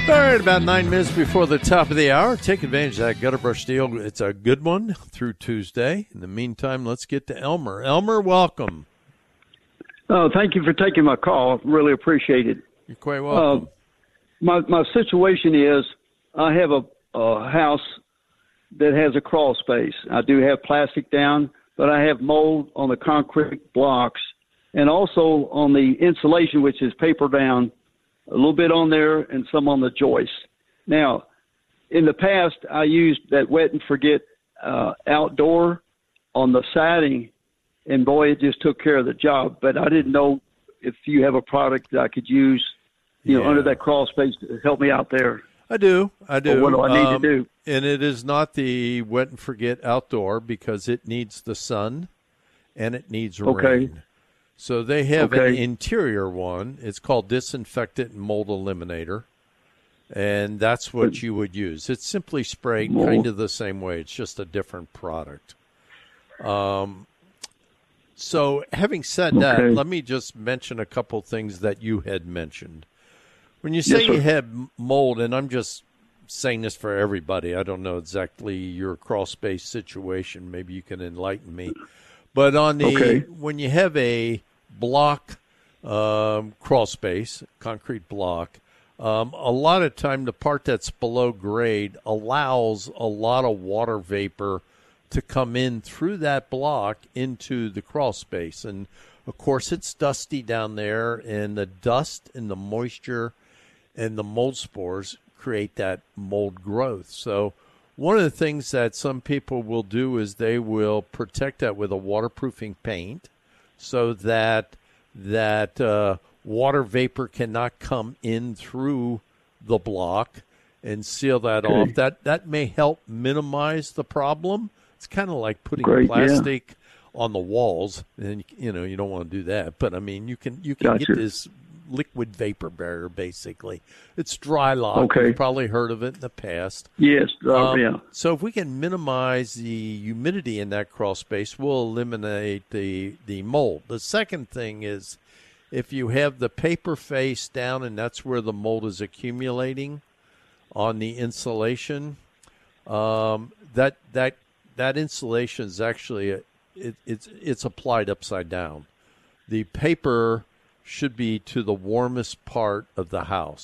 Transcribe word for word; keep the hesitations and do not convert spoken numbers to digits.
All right, about nine minutes before the top of the hour, take advantage of that gutter brush deal. It's a good one through Tuesday. In the meantime, let's get to Elmer. Elmer, welcome. Oh, thank you for taking my call. Really appreciate it. You're quite welcome. Uh, my my situation is I have a, a house that has a crawl space. I do have plastic down, but I have mold on the concrete blocks and also on the insulation, which is paper down, a little bit on there and some on the joist. Now, in the past, I used that wet and forget uh, outdoor on the siding, and boy, it just took care of the job. But I didn't know if you have a product that I could use, you Yeah. know, under that crawl space to help me out there. I do. I do. Or what do I need um, to do? And it is not the wet and forget outdoor because it needs the sun and it needs Okay. rain. So they have an Okay. interior one. It's called Disinfectant and Mold Eliminator. And that's what you would use. It's simply sprayed Mold. kind of the same way. It's just a different product. Um, so having said that, Okay. let me just mention a couple things that you had mentioned. When you say Yes, sir. you have mold, and I'm just saying this for everybody, I don't know exactly your crawl space situation. Maybe you can enlighten me. But on the Okay. when you have a block um, crawl space, concrete block, um, a lot of time the part that's below grade allows a lot of water vapor to come in through that block into the crawl space. And, of course, it's dusty down there, and the dust and the moisture and the mold spores create that mold growth. So one of the things that some people will do is they will protect that with a waterproofing paint so that that uh, water vapor cannot come in through the block and seal that Okay. off. That that may help minimize the problem. It's kind of like putting Great, yeah. plastic on the walls, and you know you don't want to do that. But I mean, you can you can Gotcha. get this liquid vapor barrier. Basically, it's dry lock. Okay. You've probably heard of it in the past. Yes. Uh, Um, yeah. So if we can minimize the humidity in that crawl space, we'll eliminate the the mold. The second thing is if you have the paper face down and that's where the mold is accumulating on the insulation, um, that that that insulation is actually a, it, it's it's applied upside down. The paper should be to the warmest part of the house.